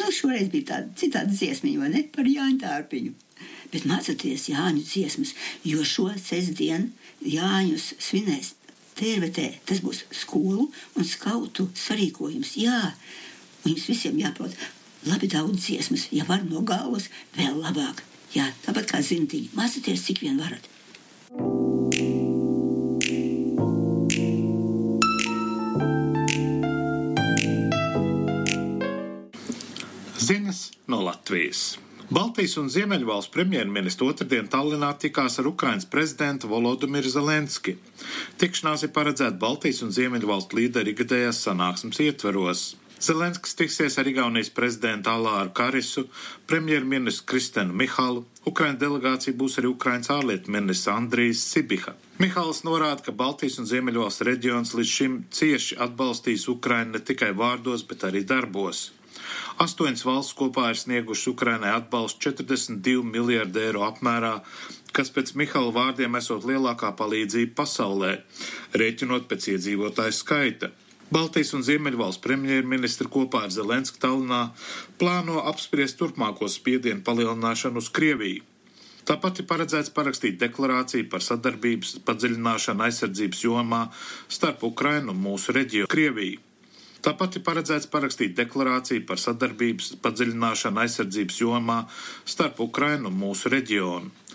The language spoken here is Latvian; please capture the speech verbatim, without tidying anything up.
Nu, šoreiz bija tāda citāda dziesmiņa, vai ne? Par Jāņu Tārpiņu. Bet mācoties Jāņu dziesmas, jo šo sestdienu Jāņus svinēs T R V T. Tas būs skolu un skautu sarīkojums. Jā, un jums visiem jāprot labi daudz dziesmas. Ja var no galvas, vēl labāk. Jā, tāpat kā zintiņi. Mācoties, cik vien varat. Ziņas no Latvijas. Baltijas un Ziemeļvalstu premjerministri otrdien Tallinā tikās ar Ukrainas prezidentu Volodimiru Zelenski. Tikšanās ir paredzēta Baltijas un Ziemeļvalstu līderu ikgadējās sanāksmes ietveros. Zelenskis tiksies ar Igaunijas prezidentu Alāru Karisu, premjerministru Kristenu Mihalu. Ukrainas delegācija būs arī Ukrainas ārlietu ministrs Andrijs Sibiha. Mihāls norāda, ka Baltijas un Ziemeļvalstu reģions līdz šim cieši atbalstīs Ukrainu ne tikai vārdos, bet arī darbos. Astoņas valsts kopā ir sniegušas Ukrainai atbalstu četrdesmit divu miljardu eiro apmērā, kas pēc Mihala vārdiem esot lielākā palīdzība pasaulē, rēķinot pēc iedzīvotāju skaita. Baltijas un Ziemeļvalstu premjerministri kopā ar Zelenski Tallinā plāno apspriest turpmāko spiedienu palielināšanu uz Krieviju. Tāpat ir paredzēts parakstīt deklarāciju par sadarbības padziļināšanu aizsardzības jomā starp Ukrainu un mūsu reģionu Krieviju. Tāpat ir paredzēts parakstīt deklarāciju par sadarbības padziļināšanu aizsardzības jomā starp Ukrainu un mūsu reģionu.